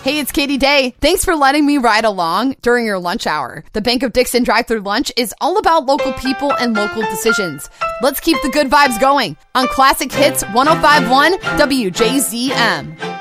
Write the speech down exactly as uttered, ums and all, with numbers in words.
Hey, it's Katie Day. Thanks for letting me ride along during your lunch hour. The Bank of Dixon drive-thru lunch is all about local people and local decisions. Let's keep the good vibes going on Classic Hits one oh five point one W J Z M.